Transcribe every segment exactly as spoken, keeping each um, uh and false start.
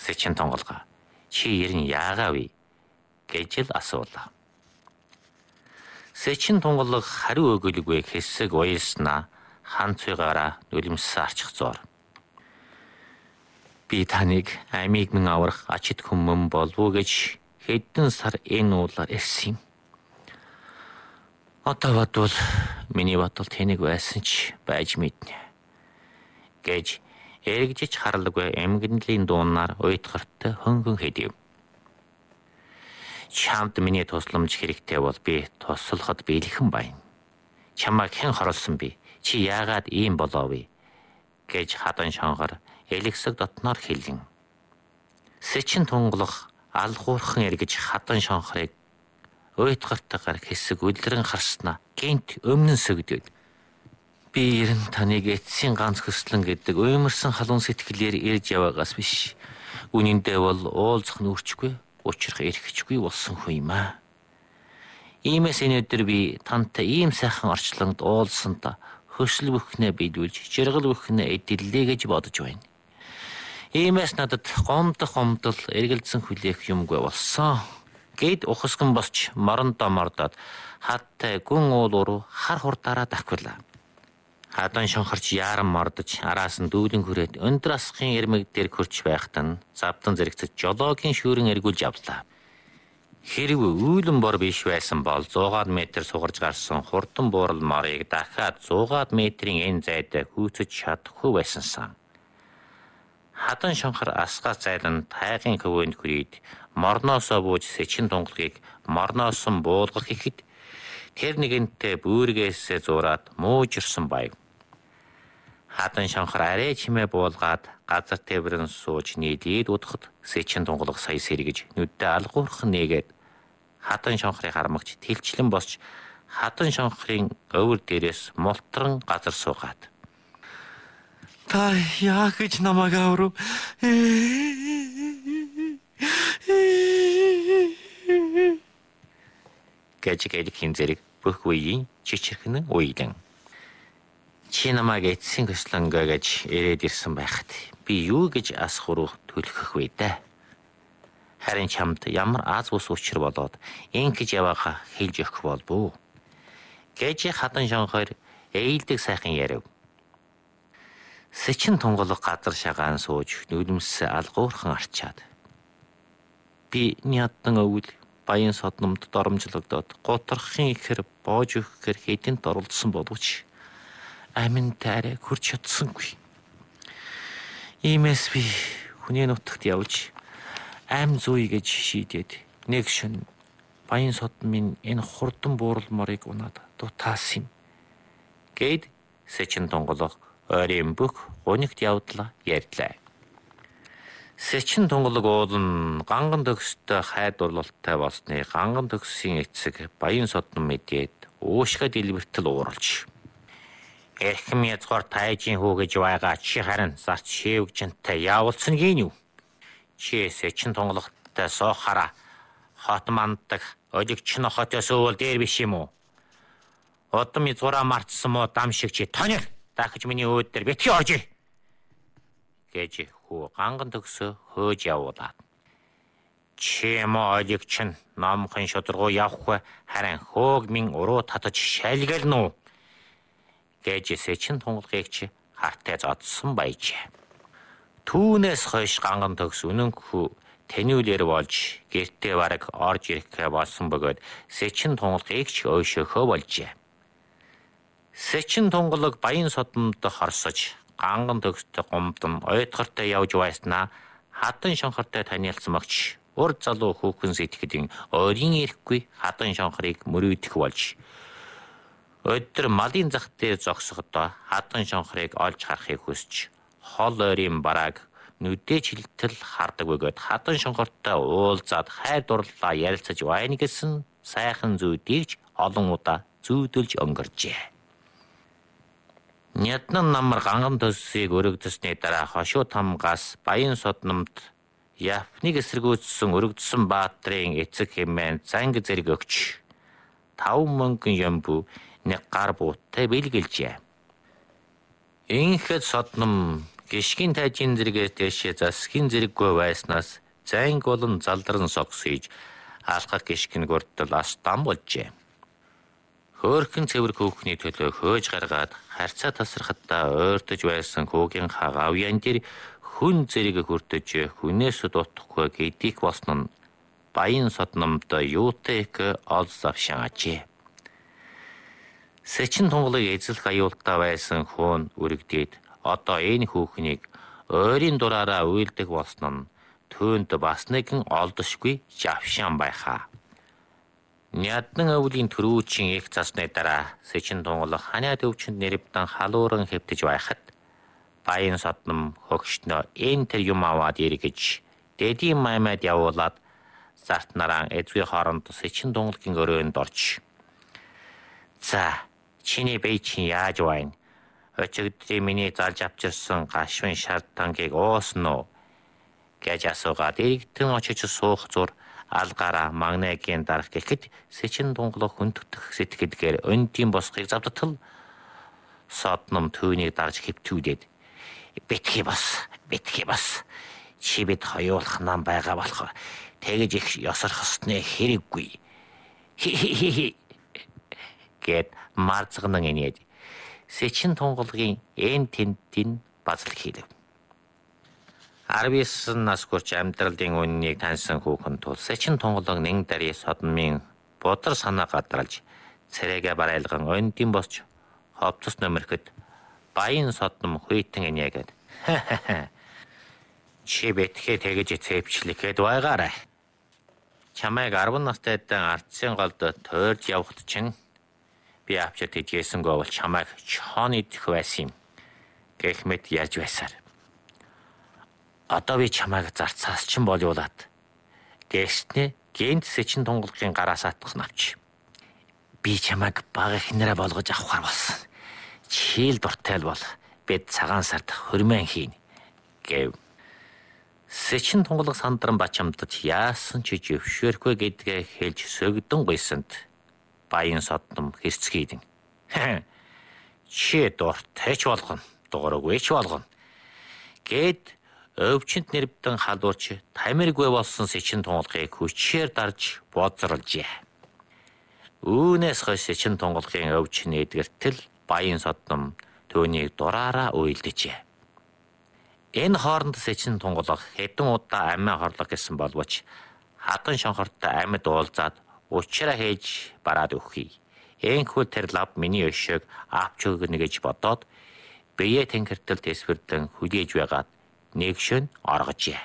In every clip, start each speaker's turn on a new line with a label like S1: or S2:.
S1: Сэчин тунгалга чи ер нь яагаав гэж л асуулаа. Сэчин тунгалга хариу өгөлгүй хэсэг уйлснаа ханцуйгаараа нулимссан арчих зуур. Би таныг амийг минь аврах ачид хүмүн болов уу гэж хэдэн сар энэ уулаар ирсэн юм. Одоо бодвол миний бодол тэнийг байсан ч байж мэднэ гэж эргэжиж харлаггүй эмгэнлийн дуунаар уйтгартай хөнгөн хэдэв. Чамд миний тусламж хэрэгтэй бол би туслахад бэлхэн байна. Чамайг хэн хорлсон би? Чи яагаад ийм болов вэ? Гэж хадан шонгор элэгсэг дотноор хэлэн. Сэчин тунгалга алгуурхан эргэж хадан шонхорыг уйтгартайгаар хэсэг үлрэн харснаа гинт өмнөн сөгдөд. Би ер нь таныг эцсийн ганц хөслөн гэдэг уймарсан халуун сэтгэлээр ирж яваагаас биш. Үнэндээ бол уулзах нь үрчгүй, учрах эрхчгүй болсон хүн юм аа. Иймээс энэ өдөр би тантай ийм сайхан орчлонд уулзсандаа хөсөл бүхнээ бидүүлж, жиргал бүхнээ эдэллээ гэж бодож байна. Иймээс надад гомдох гомдол эргэлзэн хүлээх юмгүй болсон. Гэд ухасган босч морондоо мордоод хаттай гүн уул руу хар хурдаараа давхилаа. Хадан шонхорч яаран мордож араас нь дүүлэн хүрээд өндөр асхын эрмэг дээр хөрч байхад нь завдан зэрэгцэж жолоогийн шүүрэн эргүүлж авлаа. Хэрв үүлэн бор биш байсан бол зуугаад метр сугарж гарсан хурдан буурал морыг дахиад зуугаад метрийн энэ зайд хүүцэж чадахгүй байсан сан. Хадан шонхор асгаас зайлан тайгын хөвөнд хүрээд морноосоо бууж сэчин тунгалгийг морноосон буулгах ихэд тэр нэгэнтээ бүүргээсээ зураад муужирсан байв. Хадан шонхор арай чимээ буулгаад газар тээврэн сууж нийлээд удахад сэчин тунгалга сая сэргэж нүддээ алгуурхан нээгээд хадан шонхорыг хармагч тэлчлэн босч хадан шонхорын өвөр дээрээс мултран газар суугаад. Та яа гэж намайг аврав? Гэж гэлхийн зэрэг бүх үеийн чичирхэн уйлан. Чи намайг эцсийн хөслөнгөө гэж ирээд ирсэн байхад би юу гэж асах руу төлөхөх вэ дээ? Харин чамд ямар аз бус учир болоод ингэж яваага хэлж өгөх болов уу? Гэж хадан шонхоор ээлдэг сайхан ярив. Сэчин тунгалга газар шагаан сууж нүлэмсээ алгуурхан арчаад. Би нятан өвөл баян содномд доромжлогдоод гутрахын ихэр боож өгөхөр хэдэнт оролдсон боловч амин таарай хурч чадсангүй. Иймээс би хүний нутагт явж ам зүй гэж шийдээд нэг шөнө баян содн минь энэ хурдан буурал морыг унаад дутаасан юм. Гэд сэчин тунгалга ойрын бүх гунигт явдлаа ярьлаа. Сэчин тунгалаг уулан ганган төгстэй хайр дурлалтай болсны ганган төгсийн эцэг баян содн мэдээд уушгаа дэлбэртэл ууралж. Эрхэм язгуур тайжийн хүү гэж байгаа чи харин зарц шэвгжинтэй явуулсан гин юу? Чи сэчин тунгалагтай суухаараа хот манддаг олигч нохотоос өвөл дээр биш юм уу? Удам язгуураа мартсан мó дам шиг чи тонёр дахиж миний өөд дээр битгий орж ир. Гэж хүү ганган төгсөө хөөж явуулаад. Чи мó олигч нь номхон шударгуу явах харин хөөг минь уруу татаж шалгална уу? Гэж сэчин тунгалгыг чи хартай зодсон байжээ. Түүнээс хойш ганган төгс үнэнхүү тэнүүлэр болж гэртээ бараг орж ирэхээ болсон бөгөөд сэчин тунгалгыг ч ойшөөхөө болжээ. Сэчин тунгалаг баян содонд хорсож ганган төгстэй гомдон ойтгартай явж байснаа хадан шонхортой танилцсан багч урд залуу хүүхэн сэтгэлийн ойрын ирэхгүй хадан шонхорыг мөрөөдөх болж өдөр малын зах дээр зогсохдоо хадан шонхорыг олж харахыг хүсч хол ойрын барааг нүдээ чилтэл хардаг бөгөөд хадан шонхортой уулзаад хайр дурлалаа ярилцаж байна гэсэн сайхан зүйдийг олон удаа зүйдэлж өнгөржээ. Нятнан намар ганган төссийг өргөдөсний дараа хошуу тамгаас баян содномд яфныг эсэргүүцсэн өргөдсөн баатрын эцэг хэмээн занг зэрэг өгч тав мөнгөн ямбу нэг гар бууттай бэлгэлжээ. Инхэд содном Гიშгэн тайжин зэрэгээс дэшээ засгийн зэрэггүй байснаас зайнг болон залдран согсож алхах гიშгэн гуртал астан болжээ. Хөөрхөн цэвэр хүүхний төлөө хөөж гаргаад харьцаа тасархадаа ойртож байсан хүүгийн хагавьян дээр хүн зэрэг хүртэж хүнээс дутхгүй гэдгийг болсон нь баян содномдо юутай их олз авшин ажээ. Сэчин тунгалыг эзлэх аюултай байсан хүн үрэгдээд одоо энэ хүүхнийг ойрын дураараа уйлдэг болсон нь түүнд бас нэгэн олдошгүй жавшаан байхаа. Няддан өвлийн төрүүчийн их засны дараа Сэчин тунгал ханиад өвчнөд нэрвдэн халууран хэвтэж байхад баян содном хөгшнөө энэ тэр юм аваад иргэж дэдийн маймад явуулаад зарт нараа эзгүй хооронд Сэчин тунгалгийн өрөөнд орж за чиний бие чинь яаж байна? Өчигдөр миний залж авчирсан гашуун шардангийг уусан уу? Гэж асуугаад иргэдэн очиж суух зур алгаараа магнегийн дарах гэхэд Сэчин тунгал хүндэгдэх сэтгэлгээр өндийн босхийг завдтал содном түүнийг дарж хэвтүүлээд битгий бас битгий бас чи бид хоёулах нам байгаа болохоор тэгж их ёсорхосны хэрэггүй хи гэд марцган инээд Сэчин тунгалгийн эн тентийн базал хийлээ. арван нас хүрч амьдралын үннийг таньсан хүүхэн тул Сэчин тунгалаг нэн дарий содмын бодар санаа гадралж цэрэгээ барайлган өндийн босч ховцос нөмөрөхөд баян содном хуйтан инээгээд чи битгий тэгж цэвчлэхэд байгаарай. Чамайг арван настайдан ардсын голд тойрж явахд чинь би авчид тэжээсэнгөө бол чамайг чоон идэх байсан юм гэх мэт ярьж байсаар. Одоо би чамайг зарцаас чин болиулаад гээстнэ гэнт Сэчин тунгалгийн гараас атгах навч. Би чамайг бага ихнэрэ болгож авахар болсон. Чийл дуртай бол бид цагаан сард хөрмөн хийн гэв. Сэчин тунгалаг сандран бачамдаж яасан ч зөвшөөрөхгүй гэдгээ хэлж сөгдөн гуйсанд баян содном хэрцгийдэн. Чи дуртай ч болгоно, дуурайгүй ч болгоно гэд өвчнөд нэрвдэн халуурч тамиргүй болсон Сэчин тунгалгийг хүчээр дарж бозруулжээ. Үүнээс хойш Сэчин тунгалгийн өвчин эдгэртэл баян содном түүнийг дураараа уйлдэжээ. Энэ хооронд Сэчин тунгалаг хэдэн удаа амиа хорлог гэсэн боловч хадан шонхортой амьд уулзаад учраа хийж бараад өгье. Энэхүү тэр лав миний өшөөг авч өгнө гэж бодоод бие тэнгэртэл тэсвэрдэн хүлээж байгаад нэгшön оргожээ.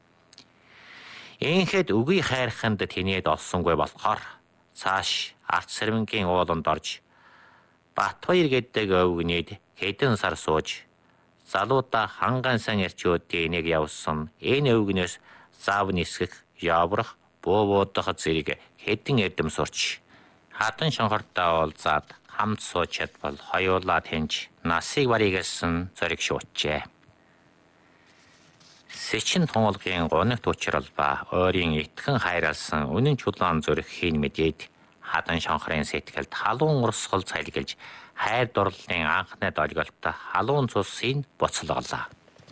S1: Энэхэд үгүй хайрханд тэнээд олсонгүй болохоор цааш арт сэрвэнгийн ууланд орж Батбаяр гэдэг өвгнээд хэдэн сар сууж залуудаа ханган сан эрчүүдийн нэг явсан энэ өвгнөөс зав нисгэх, яврах, буувуудах зэрэг хэдэн эрдэм сурч хадан шонхортой уулзаад хамт сууж чадвал хоёулаа тэнж насыг барьяасан зориг шууджээ. Сэчин тунгалгийн гонигт учрал ба ойрын итгэн хайрлсан үнэн чулуун зүрх хийн мэдээд хадан шонхрын сэтгэлд халуун урсгал цайлгэлж хайр дурлалын анхны долгиолтой халуун цусыг боцлоолаа.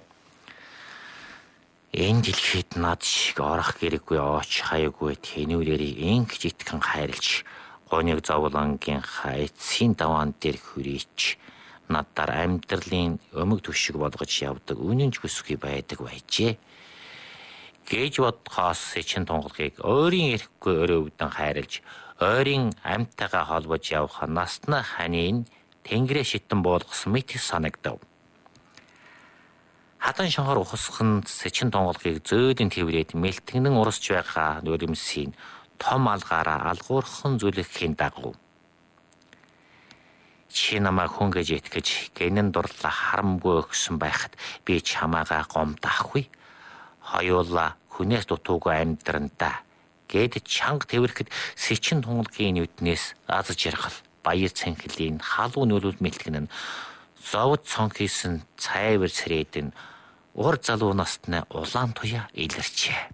S1: Энэ дэлхийд над шиг орох гэрэггүй ooч хаягүй тэнүүлэрийг ингэж итгэн хайрлж гониг зовлонгийн хайцын даваан дээр хүрээч надаар амьдралын өмг түшиг болгож явдаг үнэнч бүсгүй байдаг байжээ. Гэж бодхоос Сэчин тунгалгийг өөрийн эрэхгүй өрөвдөн хайрлж ойрын амьтайгаа холбож явах насны ханийн тэнгэрээ шитэн буулгасан мэт санагдав. Хадан шонхор ухасхын Сэчин тунгалгийг зөөлөн тэврээд мэлтгэнэн урсж байгаа нүрэмсийн том алгаараа алгуурхан зүлгэхийн дагуу чи намайг хүн гэж итгэж гэнэн дурлаа харамгүй өгсөн байхад би чамаагаа гомдохгүй хоёулаа хүнээс дутуугүй амьдрандаа гэд чанга тэврэхэд Сэчин тунгалгийн нүднээс аз жаргал баяр цэнхлийн халуун нөлөөлөл мэлтгэн нь зовд цонхисэн цайвар сэрээдэн ур залуу насны улаан туяа илэрчээ.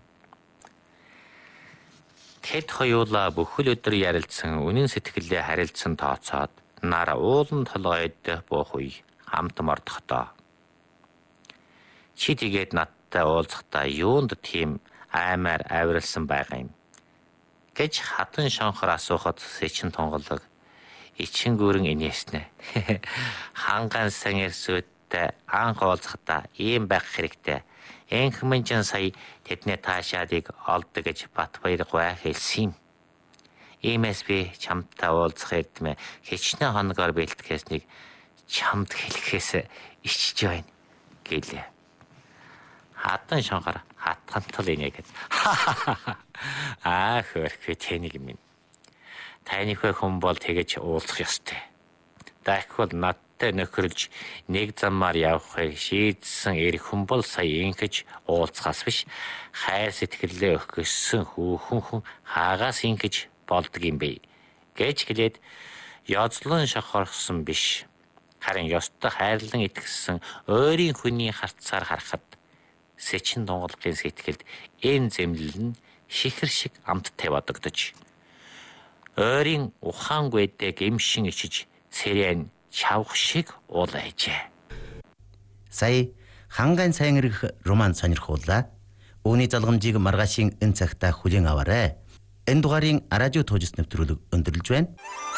S1: Тэд хоёулаа бүхэл өдөр ярилцсан үнэн сэтгэлээ харилцсан тооцоод нар уулан толгойд буух үе хамт мордохдоо Чи тэгээд надтай уулзахдаа юунд тийм аймаар авиралсан байгаа юм гэж хатан шонхор асуухад Сэчин тунгалаг ичингүүрэн инээснэ. Ханган сан эрсүүдтэй анх уулзахдаа ийм байх хэрэгтэй. Энхмэнжин сая тэдний таашаадыг олдог гэж Батбаяр гуай хэлсэн юм. Иймээс би чамтай уулзах эрдмэ хичнээн хоногоор бэлтгэхээснийг чамд хэлэхээс ичж байна гэлээ. Хатан шонхор хатгантал инээгээд аа хөрхөө тэнийг минь. Тайныхөө хүн бол тэгэж уулзах ёстой. Дахиад надтай нөхөрлж нэг замаар явахыг шийдсэн эр хүн бол сая ингэж уулзахаас биш хайр сэтгэлээ өгсөн хүүхэн хүн хаагаас ингэж болдог юм бэ гэж хэлээд ёзлон шохорсон биш. Харин ёстой хайрлан итгэсэн өөрийн хүний харцаар харахад Сэчин тунгалгийн сэтгэлд энэ зэмлэл нь шихэр шиг амттай бодогдож өөрийн ухаангүйдээ гэмшин ичиж цэрэн чавх шиг уулайжээ.
S2: Сая хангайн сайн ирэх роман сонирхууллаа. Үүний залгамжийг маргаашийн энэ цагта хүлээн аваарай. Энэ дугаарыг радио туужс нэвтрүүлэг өндөрлөж байна.